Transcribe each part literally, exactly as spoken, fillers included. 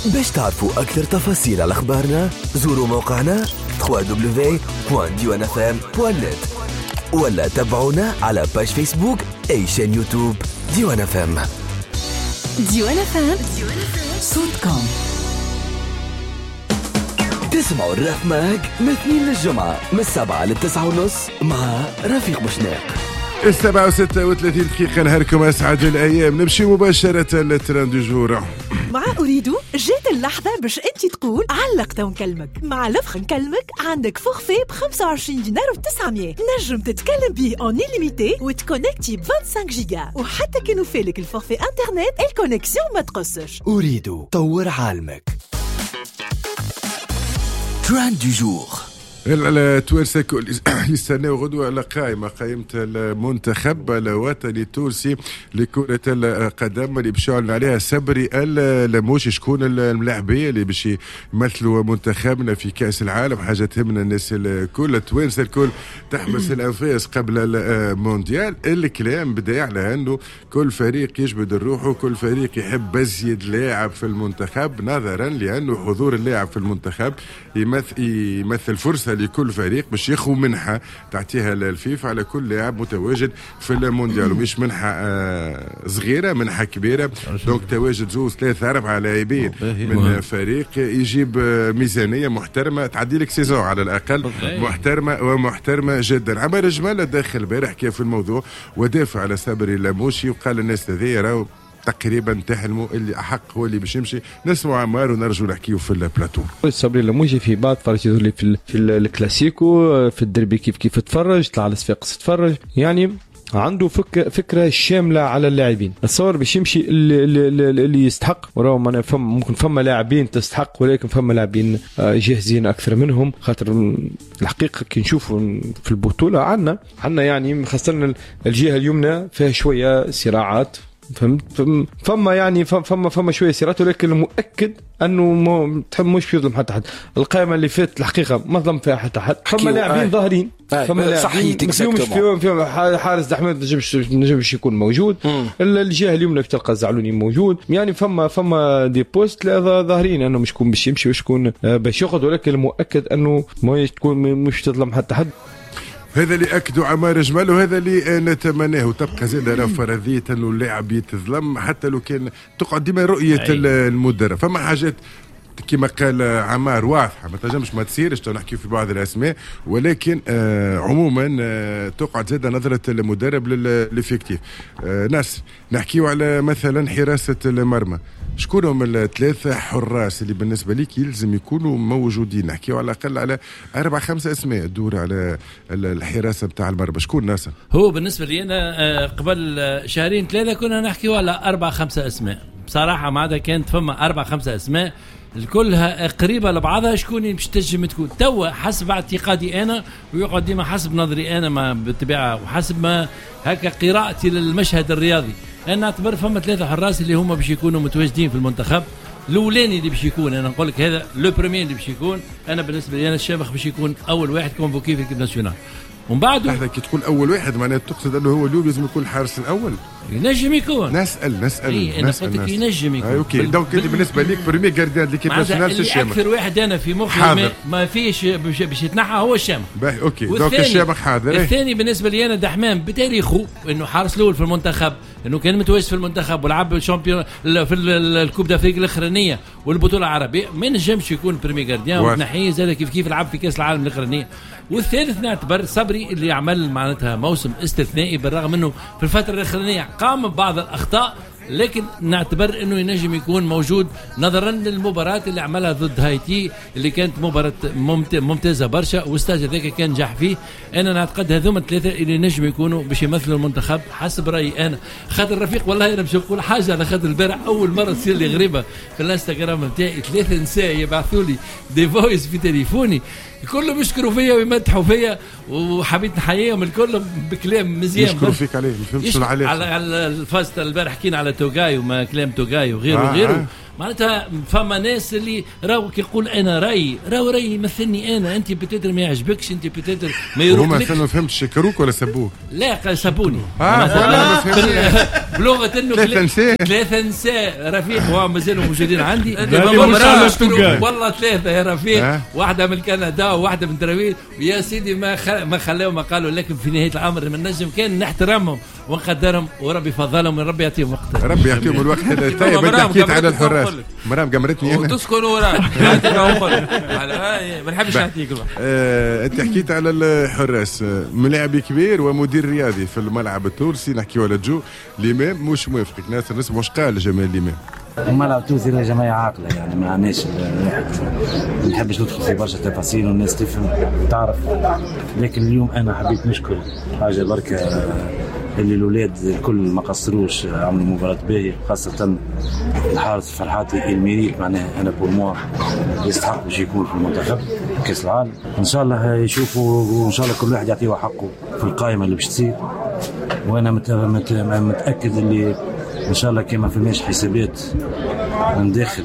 باش تعرفوا أكثر تفاصيل على أخبارنا زوروا موقعنا دبليو دبليو دبليو دوت ديوان اف ام دوت نت ولا تابعونا على باج فيسبوك أي شان يوتيوب ديوان اف ام. ديوان اف ام صوتكم. تسمعوا الرف ماك من اثنين للجمعة من السبعة للتسعة ونص مع رفيق بوشناق. السبعة وستة وثلاثين دقيقة نهاركم أسعد الأيام. نمشي مباشرة للترند دو جور مع أريدو. جات اللحظة باش أنت تقول علقت ونكلمك. مع لفخ نكلمك عندك فورفي بخمسة وعشرين دينار وتسعمية نجم تتكلم بيه اون إليميتي وتكونكتي ب خمسة وعشرين جيجا وحتى كانوا فالك الفورفي انترنت الكونكسيون ما تقصش. أريدو طور عالمك. ترند دو جور. التوانسة الكل يستناو غدوة على قائمة قائمة المنتخب الوطني التونسي لكرة القدم اللي باش يعلن عليها صبري اللموش. شكون الملاعبية اللي باش يمثلوا منتخبنا في كأس العالم؟ حاجة تهمنا الناس الكل. التوانسة الكل تحبس الأنفاس قبل المونديال. الكلام بدا على أنه كل فريق يجبد الروح وكل فريق يحب أزيد لاعب في المنتخب نظرا لأنه حضور اللاعب في المنتخب يمثل, يمثل فرصة لكل فريق باش ياخذ منحه تعطيها الفيفا على كل لاعب متواجد في المونديال، ومش منحه آه صغيره، منحه كبيره. دونك تواجد زوج ثلاثه اربعه لاعبين من فريق يجيب ميزانيه محترمه تعدي لك سيزون على الاقل محترمه ومحترمه جدا. عمر جمال داخل البارح كيف في الموضوع ودافع على صبري اللموشي وقال الناس هذيا راهو تقريبا تحلموا اللي احق هو اللي باش يمشي. نسمع عمار ونرجو نحكيو في البلاتو. صبري اللموجي في بعض فرجت لي في في الكلاسيكو في الدربي كيف كيف تفرج طلع على صفاقس تفرج، يعني عنده فك فكره شامله على اللاعبين. الصور باش يمشي اللي, اللي, اللي يستحق، وراه ما فهم ممكن فما لاعبين تستحق ولكن فما لاعبين جاهزين اكثر منهم. خاطر الحقيقه كي نشوفوا في البطوله عندنا عندنا يعني خاصه الجهه اليمنى فيها شويه صراعات، فهمت؟ فما يعني فما فما شويه سيرات، ولكن المؤكد انه ما مش يظلم حتى حد. القائمه اللي فاتت الحقيقه ما ظلم فيها حتى حد. فما لاعبين ظاهرين، فما لاعبين مش فيهم فيهم حارس احمد نجمش نجمش يكون موجود. الجهه اليمنى تلقى الزعلوني موجود، يعني فما فما دي بوست لا ظاهرين انه مش يكون باش يمشي وشكون باش ياخذ، ولكن المؤكد انه ما تكون مش تظلم حتى حد. هذا اللي أكدوا عمار جمال وهذا اللي نتمناه. وتبقى زيادة فرضية أنه اللاعب يتظلم حتى لو كان تقعد ديما رؤية المدرب. فما حاجات كما قال عمار واضحة ما تنجمش ما تصيرش نحكي في بعض الأسماء، ولكن آه عموما آه تقعد زيادة نظرة المدرب للإفكتيف. آه ناس نحكيو على مثلا حراسة المرمى. شكون هم الثلاثة حراس اللي بالنسبة ليك يلزم يكونوا موجودين؟ نحكيو على الأقل على أربع خمسة أسماء دور على الحراسة بتاع المرمى. شكون ناس؟ هو بالنسبة لي أنا قبل شهرين ثلاثة كنا نحكيو على أربع خمسة أسماء بصراحة، ما عدا كانت فما أربع خمسة أسماء كلها قريبة لبعضها. شكون باش تنجم تكون توا حسب اعتقادي أنا، ويقعد ديما حسب نظري أنا ما بالطبيعة وحسب ما هكا قراءتي للمشهد الرياضي. أنا أعتبر فما ثلاثة حراس اللي هم باش يكونوا متواجدين في المنتخب. الأولاني اللي باش يكون أنا نقول لك هذا لو بريمير اللي باش يكون، أنا بالنسبة لي أنا الشامخ باش يكون أول واحد كونفوكي في الكيب ناسيونال. ومن بعده هذا كي تقول أول واحد معناه تقصد أنه هو اليوم لازم يكون الحارس الأول؟ ينجم يكون. نسأل نسأل اي انا قلت لك ينجم يكون. آه اوكي. دونك انت بالنسبه ليك بريمير جارديان ليكيب ناسيونال سي الشامخ. اكثر واحد انا في مخي ما, ما فيش باش يتنحى هو الشامخ. باهي اوكي. دونك الشامخ حاضر. الثاني بالنسبه لي انا دحمان بتاريخه انه حارس الاول في المنتخب، انه كان متواجد في المنتخب ولعب الشامبيون في الكوب دافريك الاخرانيه والبطوله العربيه، ما نجمش يكون بريمير جارديان ونحيه زاد كيف كيف لعب في كاس العالم الاخرانيه. والثالث نعتبر صبري اللي عمل معناتها موسم استثنائي بالرغم انه في الفتره الاخرانيه قام ببعض الاخطاء، لكن نعتبر انه ينجم يكون موجود نظرا للمباراه اللي عملها ضد هايتي اللي كانت مباراه ممتازه برشا، والستاج هذاك كان نجح فيه. انا نعتقد هذوما الثلاثه اللي ينجم يكونوا باش يمثلوا المنتخب حسب رايي انا. خاطر رفيق والله انا باش نقول حاجه على خاطر البارح اول مره تصير لي غريبه في الانستغرام نتاعي، ثلاثه نساء يبعثوا لي دي فويس في تليفوني كلهم يشكروا فيا ويمدحوا فيا، وحبيت نحييهم الكل بكلام مزيان. يشكروا فيك عليه ما فهمتش عليه على الفاست البارح حكينا على توغاي وما كلام توغاي وغيره آه وغيره معناتها فما ناس اللي راهو كيقول انا رايي راهو رايي يمثلني انا، انت بتدر ما يعجبكش، انت بتدر ما يروحلكش. هما ما فهمتش شكروك ولا سبوك؟ لا سبوني. اه والله ما فهمتش. بلغه انه ثلاثة نساء ثلاثة نساء رفيق هو مازالوا موجودين عندي. والله ثلاثة يا رفيق، واحدة من كندا وواحدة من تراويل، ويا سيدي ما خ... ما خلاو ما قالوا، لكن في نهاية الأمر من نجم كان نحترمهم ونقدرهم وربي فضلهم وربي يعطيهم وقت. ربي يعطيهم الوقت. طيب انت حكيت على الحراس، مرام قمرتني انا وتسكن وراك ما نحبش نعطيك. انت حكيت على الحراس، ملاعب كبير ومدير رياضي في الملعب التونسي، نحكيو على جو الإمام مش موافقك. ناس الناس مش قال جمال الإمام الملعب التونسي لا جماعة عاقلة، يعني ما عناش ما نحبش ندخل في برشا تفاصيل والناس تفهم تعرف، لكن اليوم أنا حبيت نشكر حاجة بركة اللي الأولاد الكل ما قصروش، عملوا مباراة باهية، خاصة الحارس فرحاتي الميريك، معناها أنا بورموا يستحق باش يكون في المنتخب كأس العالم. إن شاء الله يشوفوا وإن شاء الله كل واحد يعطيه حقه في القائمة اللي باش تصير، وأنا متأكد اللي ان شاء الله كما فماش حسابات من داخل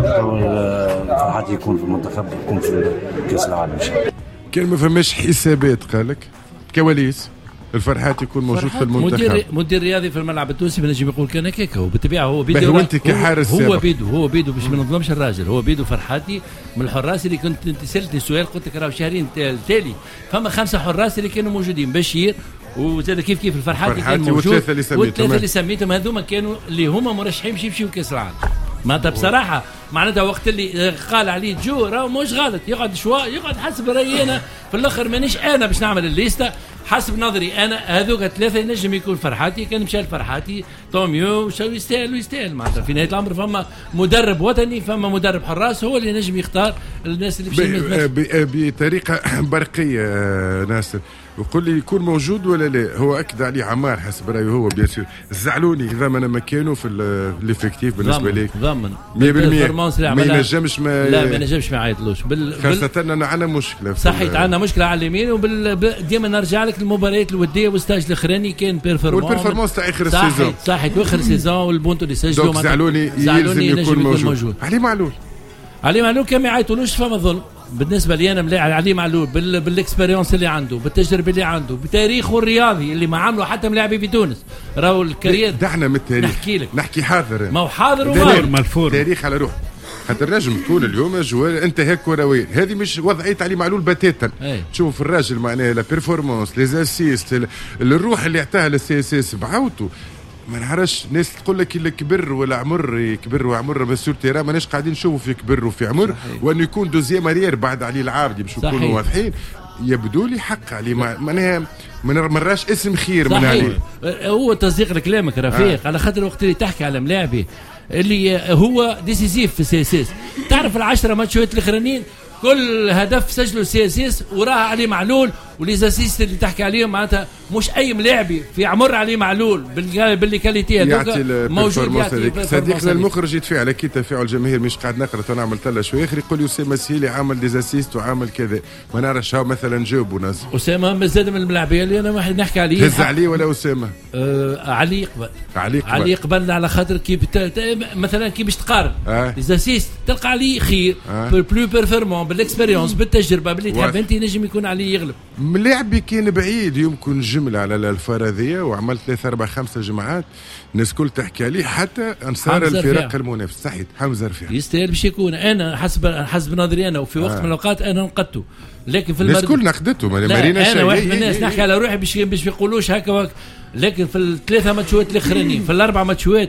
فرحات يكون في المنتخب يكون في كاس العالم ان شاء الله. كان ما فماش حسابات قالك كواليس الفرحات يكون موجود في المنتخب. مدير مدير رياضي في الملعب التونسي بنجم يقول كان هكاك، وبالطبيعه هو بيدو هو انت كحارس هو, هو بيدو هو بيدو باش ما نظلمش الراجل، هو بيدو فرحاتي من الحراس اللي كنت انت سالتني السؤال قلت لك راهو شهرين تالي فما خمسه حراس اللي كانوا موجودين، بشير وزاد كيف كيف الفرحاتي كان موجود، والثلاثه اللي سميتهم والثلاثه اللي سميتهم هذوما كانوا اللي هما مرشحين باش يمشيوا كاس العالم. معناتها بصراحه معناتها وقت اللي قال عليه جو راهو مش غلط، يقعد شويه يقعد حسب رايي انا في الاخر مانيش انا باش نعمل الليسته حسب نظري انا، هذوك ثلاثه ينجم يكون فرحاتي، كان مشى فرحاتي طوميو وشو يستاهل ويستاهل. معناتها في نهايه الامر فما مدرب وطني، فما مدرب حراس هو اللي ينجم يختار الناس اللي باش بطريقه برقيه. ناصر وقول لي يكون موجود ولا لا؟ هو اكد عليه عمار حسب رايه هو بيان سور. زعلوني اذا ما انا مكانه في الافكتيف بالنسبه ليك ضمن مية بالمية ما ينجمش ما لا ما ينجمش ما يعيطلوش بال... خاصه اننا عندنا مشكله صحيح عندنا مشكله على اليمين وبال... ديما نرجع لك المباريات الوديه والستاج الاخراني كان بيرفورمانس والبيرفورمانس تاع اخر السيزون صحيح واخر السيزون والبونتو اللي سجلوا زعلوني يلزم يكون موجود. موجود علي معلول علي معلول كان ما يعيطولوش فما ظلم بالنسبه لي انا ملاعب علي معلول بال... بالاكسبيريونس اللي عنده بالتجربه اللي عنده بتاريخه الرياضي اللي ما عمله حتى ملاعبي في تونس راهو الكارير. دعنا من التاريخ نحكي لك نحكي حاضر ما هو حاضر ومالفور تاريخ على روح خاطر نجم تكون اليوم جوار انت هيك كروي، هذه مش وضعيه علي معلول بتاتا. تشوف الراجل معناها لا بيرفورمانس لي اسيست الروح اللي عطاها للسي اس اس بعوته. ما نعرفش ناس تقول لك اللي كبر ولا عمر يكبر وعمر مسير تيرا ماناش قاعدين نشوفوا في كبر وفي عمر، وانه يكون دوزيام اريير بعد علي العابدي باش نكونوا واضحين. يبدو لي حق علي معناها ما نراش اسم خير من عليه. هو تصديق لكلامك رفيق آه. على خاطر وقت اللي تحكي على ملاعبي اللي هو ديسيزيف في السي اس اس، تعرف العشرة ماتشات الاخرانيين كل هدف سجله سي اس اس وراها علي معلول، وليزاسيست اللي تحكي عليهم معناتها مش اي ملاعبي في عمر علي معلول باللي كاليتي هذوك موجود. صديقنا المخرج يتفاعل اكيد تفاعل الجماهير، مش قاعد نقرا ونعمل تلا شويه اخر يقول اسامه سهيلي عمل ديزاسيست وعمل كذا، ما نعرفش هاو مثلا جاوبوا ناس. اسامه مازال من الملاعبيه اللي انا ما نحكي عليه هز عليه ولا اسامه؟ آه علي يقبل علي يقبل علي يقبل على خاطر كي مثلا كي باش تقارن آه. ديزاسيست تلقى عليه خير آه. بلو بيرفورمون بالاكسبيريونس بالتجربه باللي تحب انت نجم يكون عليه يغلب. ملاعبي كان بعيد يمكن جمله على الفرضيه وعملت ثلاثة أربعة خمسة جماعات الناس كل تحكي عليه حتى انصار الفرق المنافس. صحيح حمزه رفيع يستاهل باش يكون، انا حسب حسب نظري انا وفي وقت آه. من الاوقات انا نقدته، لكن في الناس كل نقدته ما مارينا انا واحد من الناس نحكي على روحي باش باش يقولوش هكا وك. لكن في الثلاثه ماتشات الاخرانيين في الاربع ماتشات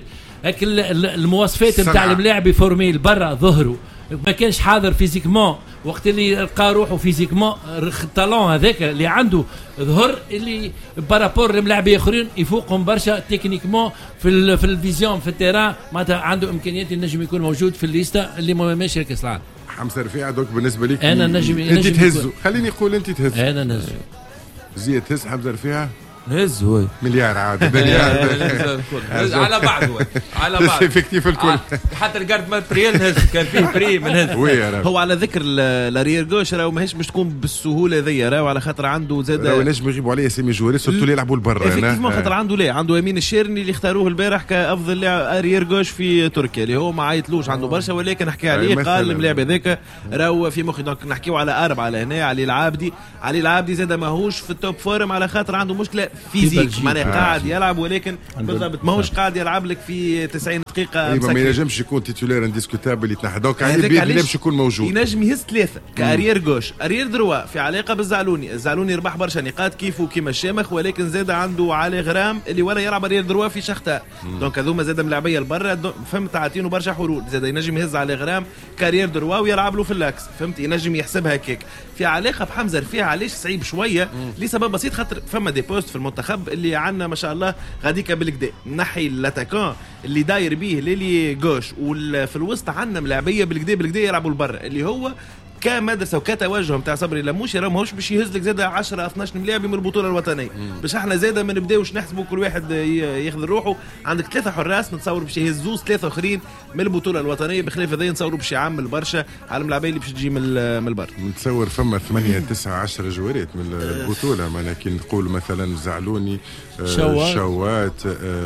المواصفات نتاع الملاعب فورميل برا ظهروا ما كانش حاضر فيزيكمون، وقت اللي لقى روحه فيزيكمون الطالون هذاك اللي عنده ظهر اللي بارابور لملاعبين اخرين يفوقهم برشا تكنيكمون في في الفيزيون في التيران، معناتها عنده امكانيات النجم يكون موجود في الليسته اللي ماشي كاس العالم. حمزه رفيع دوك بالنسبه لك انا نجم انت تهزه، خليني نقول انت تهزه. انا نجم زيد تهز حمزه رفيع نهز هو مليار عاد مليار على بعض على بعض افكتيف الكل حتى الجارد مان بريال نهز كان فيه بري من هز هو على ذكر لاريير جوش راهو ماهيش باش تكون بالسهوله ذي راهو على خاطر عنده زاد راهو نجم يغيبوا عليه سيمي جوريس اللي يلعبوا لبرا انا خاطر عنده ليه عنده يمين الشيرني اللي اختاروه البارح كافضل لاعب اريير جوش في تركيا اللي هو ما عيطلوش عنده برشا ولكن نحكي عليه قال الملاعب هذاك راهو في مخي دونك نحكيو على اربعه لهنا علي العابدي علي العابدي زاد ماهوش في التوب فورم على خاطر عنده مشكله فيزيك معناها قاعد يلعب ولكن بالضبط ماهوش قاعد يلعب لك في تسعين دقيقه ايوه ما ينجمش يكون تيتولير انديسكوتابل يتنحى دونك ينجمش يكون موجود ينجم يهز ثلاثه كارير جوش اريير دروا في علاقه بالزعلوني الزعلوني ربح برشا نقاط كيفو كيما الشامخ ولكن زاد عنده علي غرام اللي ولا يلعب اريير دروا في شختار دونك هذوما زاد ملاعبيه لبرا فهمت عاطينه برشا حلول زاد ينجم يهز علي غرام كارير دروا ويلعب له في اللاكس فهمت ينجم يحسبها هكاك في علاقه بحمزه رفيع علاش صعيب شويه لسبب بسيط خاطر فما دي بوست في المنتخب اللي عندنا ما شاء الله غاديكا بالكدا نحي الاتاكان اللي داير بيه ليلي جوش وفي الوسط عندنا ملاعبيه بالكدا بالكدا يلعبوا لبرا اللي هو كمدرسه وكتوجه نتاع صبري لموشي راه ماهوش باش يهز لك زاد عشرة اثناش ملاعب من البطوله الوطنيه باش احنا زاد ما نبداوش نحسبوا كل واحد ياخذ روحه عندك ثلاثه حراس نتصور باش يهزوز ثلاثه اخرين من البطوله الوطنيه بخلاف هذا نتصوروا باش يعمل برشا على الملاعبيه اللي باش تجي من من البر نتصور فما ثمانية تسعة عشرة جوارات من البطوله ما لكن نقول مثلا زعلوني شوات, شوات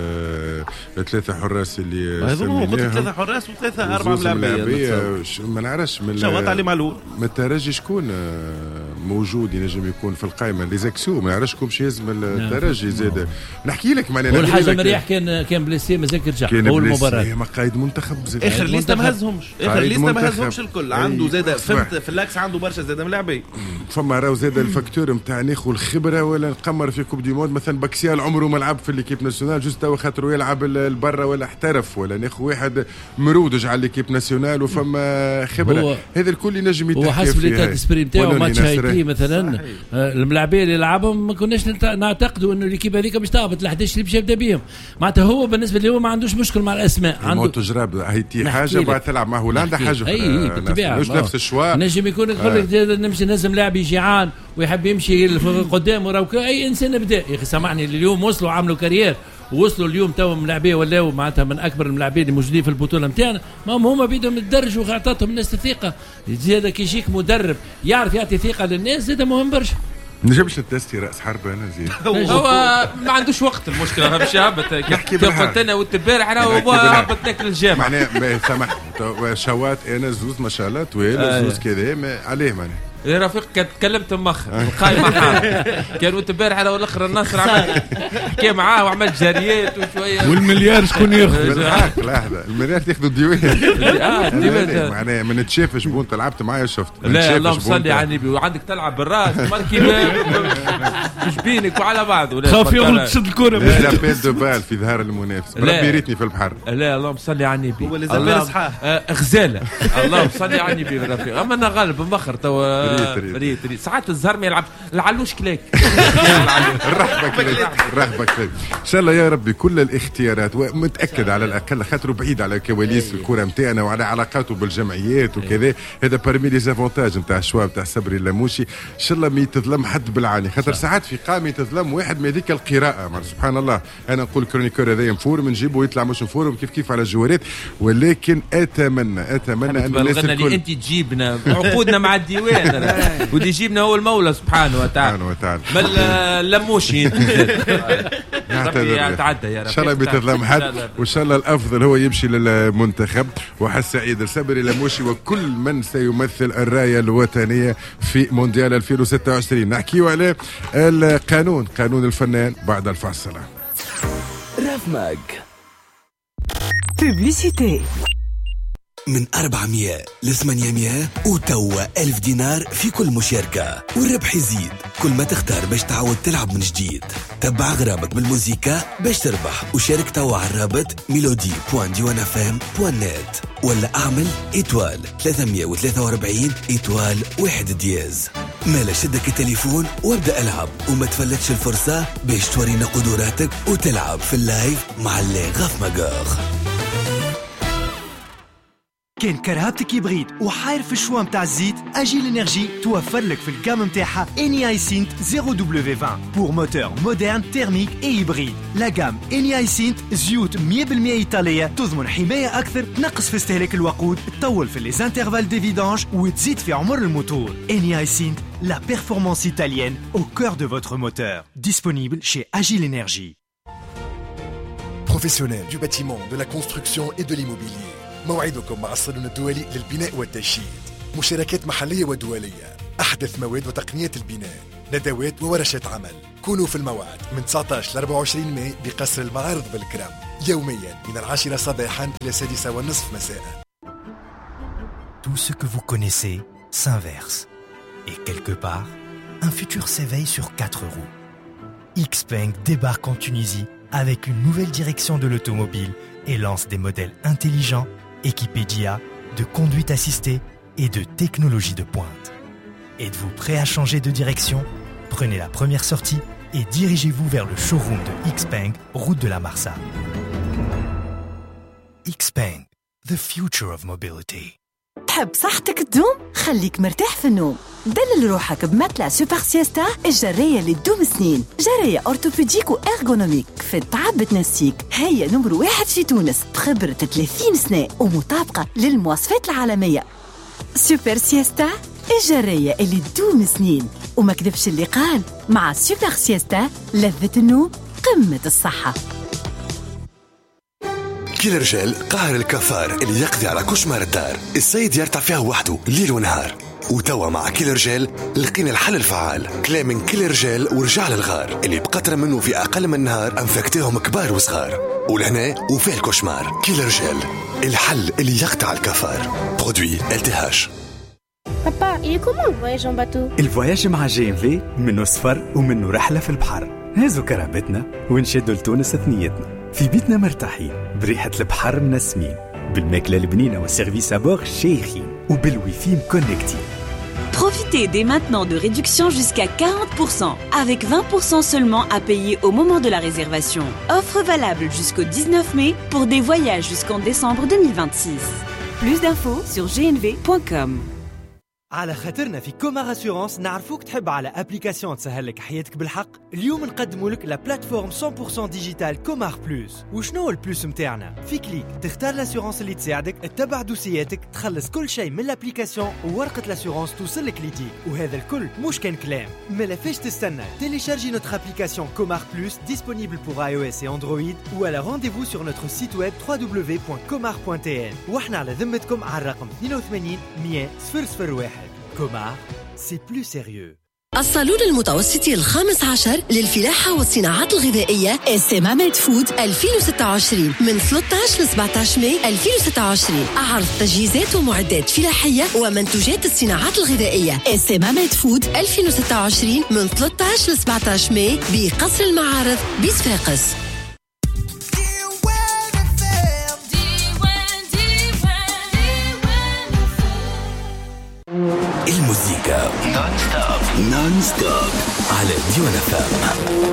آه، ثلاثه حراس اللي هذوما قلت ثلاثه حراس وثلاثه اربعه ملاعبيه ما نعرفش من شوات علي معلول ما الترجي شكون موجود ينجم يكون في القائمه اللي زاكسو ما يعرفش كومش يزم الترجي زاد نحكي لك معناها هو الحاجه مريح كان كان بليسي مازال رجع هو المباراه ما قائد منتخب زاد اخر ليسته ما هزهمش اخر ليسته ما هزهمش الكل عنده زاد فهمت في اللاكس عنده برشا زاد ملاعبي فما راهو زاد الفاكتور نتاع ناخذ الخبره ولا نقمر في كوب دي مود مثلا باكسيال عمره ما لعب في ليكيب ناسيونال جوست تو خاطر يلعب البرا ولا احترف ولا ناخذ واحد مرودج على ليكيب ناسيونال وفما خبره هذا الكل ينجم هو حسب ليتات سبريم تاعو ماتش هايتي مثلا الملاعبيه اللي لعبهم ما كناش نعتقدوا انه ليكيب هذيك باش تهبط ل احد عشر اللي باش يبدا بهم معناتها هو بالنسبه له ما عندوش مشكل مع الاسماء عنده تجرب هايتي حاجه بعد تلعب مع هولندا حاجه اي بالطبيعه مش نفس الشوا نجم يكون يقول لك نمشي نهزم لاعب جيعان ويحب يمشي قدام وراه اي انسان بدا يا اخي سامحني اليوم وصلوا عملوا كارير ووصلوا اليوم تو ملاعبيه ولاو معناتها من اكبر الملاعبين اللي موجودين في البطوله نتاعنا ما هما بدهم يتدرجوا وعطاتهم الناس الثقه زاد كي يجيك مدرب يعرف يعطي ثقه للناس زاد مهم برشا نجمش نتستي راس حرب انا زين هو ما عندوش وقت المشكله باش يهبط كيف قلت انا وانت البارح انا هبط ناكل الجامع معناها سامح شوات انا زوز ما شاء الله طويل زوز كذا عليه معناها يا رفيق كنت تكلمت مخر القايمه حار كان وانت امبارح انا والاخر الناصر عملت حكي معاه وعملت جاريات وشويه والمليار شكون ياخذ لحظه المليار تاخذوا الديوان اه الديوان معناها ما نتشافش بون انت لعبت معايا شفت لا اللهم صل على النبي وعندك تلعب بالراس ماركي مش بينك وعلى بعض خاف يغلط تشد الكره لا بيد دو بال في ظهر المنافس ربي ريتني في البحر لا اللهم صل على النبي هو اللي زبال صحاح غزاله اللهم صل على النبي رفيق اما انا غالب مخر تو ريت ريت ساعات الزهر ما يلعب العلوش كلاك الرحبه كلاك الرحبه كلاك ان شاء الله يا ربي كل الاختيارات ومتاكد على الاقل خاطره بعيد على كواليس الكره نتاعنا وعلى علاقاته بالجمعيات وكذا هذا بارمي لي زافونتاج نتاع الشوا نتاع صبري اللاموشي ان شاء الله ما يتظلم حد بالعاني خاطر ساعات في قائمه يتظلم واحد من هذيك القراءه سبحان الله انا نقول كرونيكور هذا مفورم نجيبه ويطلع مش مفورم كيف كيف على الجوارات ولكن اتمنى اتمنى ان الناس الكل انت تجيبنا عقودنا مع الديوان ودي يجيبنا هو المولى سبحانه وتعالى سبحانه وتعالى ما اللموشي يتعدى يا رب ان شاء الله بيتظلم حد وان شاء الله الافضل هو يمشي للمنتخب وحس سعيد الصبري لموشي وكل من سيمثل الرايه الوطنيه في مونديال ألفين وستة وعشرين نحكيو على القانون قانون الفنان بعد الفاصل راف ماج بوبليسيتي من أربعمية لثمانمية وتوا ألف دينار في كل مشاركة والربح يزيد كل ما تختار باش تعود تلعب من جديد. تبع غرامك بالموسيقى باش تربح وشارك توا على الرابط ميلودي بوان ديوان اف ام بوان نت ولا اعمل إيتوال ثلاثمية وثلاثة وأربعين إيتوال واحد دياز. مالا شدك التليفون وابدأ العب وما تفلتش الفرصة باش تورينا قدراتك وتلعب في اللايف مع اللي غاف ماغور. كان كرهبتك يبغيد وحاير في الشوا متاع الزيت، اجي الانرجي توفر لك في الجام متاعها اني اي سينت صفر دبليو عشرين بور موتور مودرن تيرميك اي هيبريد. لا جام اني اي سينت زيوت مية بالمية ايطاليه تضمن حمايه اكثر، تنقص في استهلاك الوقود، تطول في لي انترفال دي فيدانج وتزيد في عمر الموتور. اني اي سينت la performance italienne au cœur de votre moteur. Disponible chez Agile Energy. Professionnels du bâtiment, de la construction et de l'immobilier. موعدكم مع الصالون الدولي للبناء والتشييد. مشاركات محلية ودولية، أحدث مواد وتقنيات البناء، ندوات وورشات عمل. كونوا في الموعد من تسعة عشر ل أربعة وعشرين ماي بقصر المعارض بالكرم، يوميا من العاشرة صباحا إلى السادسة والنصف مساء. Tout ce que vous connaissez s'inverse. Et quelque part, un futur s'éveille sur quatre roues. Xpeng débarque en Tunisie avec une nouvelle direction de l'automobile et lance des modèles intelligents, équipés d'I A, de conduite assistée et de technologie de pointe. Êtes-vous prêt à changer de direction? Prenez la première sortie et dirigez-vous vers le showroom de Xpeng, route de la Marsa. Xpeng, the future of mobility. تحب صحتك تدوم؟ خليك مرتاح في النوم. دلل روحك بمتلة سوبر سيستا، الجرية اللي تدوم سنين. جرية أورتوبيديك وإرغونوميك في التعب بتنسيك. هي نمر واحد في تونس بخبرة ثلاثين سنة ومطابقة للمواصفات العالمية. سوبر سيستا، الجرية اللي تدوم سنين. وما كذبش اللي قال، مع سوبر سيستا لذة النوم قمة الصحة. كيلر جيل قاهر الكفار اللي يقضي على كشمار الدار، السيد يرتع فيها وحده ليل ونهار. وتوا مع كيلر جيل لقينا الحل الفعال، كلام من كيلر جيل ورجع للغار اللي بقطرة منه في أقل من نهار أنفكتهم كبار وصغار. ولهنا وفيه الكشمار. كيلر جيل، الحل اللي يقطع الكفار. برودوي إل تي إتش. Papa, il est comment le voyage en bateau? الفواياج مع جي إم في منه سفر ومنه رحلة في البحر. هازو كرهبتنا ونشدوا لتونس ثنيتنا. في بيتنا مرتاحين بريحة البحر منسمين، بالماكلة البنينة والسيرفيس أبور شيخين، وبالويفي مكونكتين. Profitez dès maintenant de réductions jusqu'à quarante pour cent, avec vingt pour cent seulement à payer au moment de la réservation. Offre valable jusqu'au dix-neuf mai pour des voyages jusqu'en décembre deux mille vingt-six. Plus d'infos sur g n v point com. على خاطرنا في كومار اسيورانس نعرفوك تحب على ابليكاسيون تسهل لك حياتك بالحق. اليوم نقدموا لك لا بلاتفورم مية بالمية ديجيتال كومار بلوس. وشنو البلوس متاعنا؟ في كليك تختار الاسيورانس اللي تساعدك، تتبع دوسياتك، تخلص كل شيء من الابليكاسيون وورقه الاسيورانس توصلك ليديك. وهذا الكل مش كان كلام. ما فيش تستنى، تيليشارجي notre application كومار بلوس disponible pour iOS et Android ou à la rendez-vous sur notre site web w w w point comar point t n. واحنا على ذمتكم على الرقم اثنين وثمانين مية صفر صفر واحد. كومار سي بلو سيريو. الصالون المتوسطي الخامس عشر للفلاحة والصناعات الغذائية اسمامات فود ألفين وستة وعشرين من ثلاثة عشر ل سبعة عشر ماي ألفين وستة وعشرين. عرض تجهيزات ومعدات فلاحية ومنتوجات الصناعات الغذائية اسمامات فود ألفين وستة وعشرين من ثلاثة عشر ل سبعة عشر ماي بقصر المعارض بصفاقس. المزيكا نون ستوب نون ستوب على ديوان اف ام.